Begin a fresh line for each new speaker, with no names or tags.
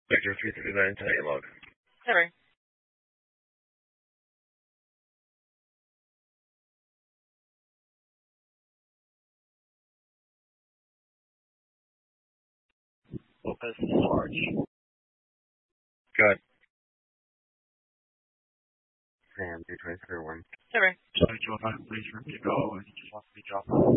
Vector 339, tally log.
Sorry.
Lopez large. Good. Sam, 323, 1.
Sorry.
Sorry, Joe, please repeat go. I just want to be dropped.